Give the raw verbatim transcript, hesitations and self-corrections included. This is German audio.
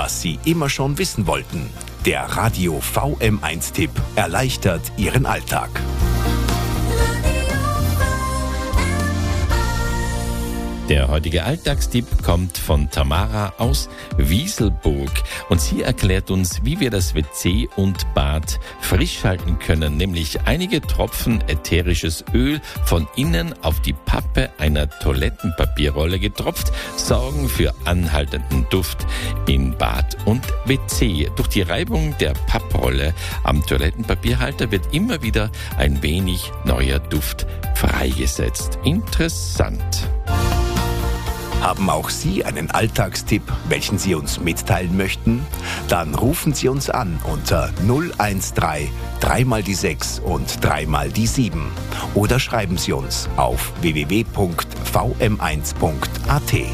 was Sie immer schon wissen wollten. Der Radio V M eins Tipp erleichtert Ihren Alltag. Der heutige Alltagstipp kommt von Tamara aus Wieselburg und sie erklärt uns, wie wir das W C und Bad frisch halten können, nämlich einige Tropfen ätherisches Öl von innen auf die Pappe einer Toilettenpapierrolle getropft, sorgen für anhaltenden Duft in Bad und W C. Durch die Reibung der Papprolle am Toilettenpapierhalter wird immer wieder ein wenig neuer Duft freigesetzt. Interessant. Haben auch Sie einen Alltagstipp, welchen Sie uns mitteilen möchten? Dann rufen Sie uns an unter null eins drei, drei mal die sechs und drei mal die sieben. Oder schreiben Sie uns auf w w w punkt v m eins punkt a t.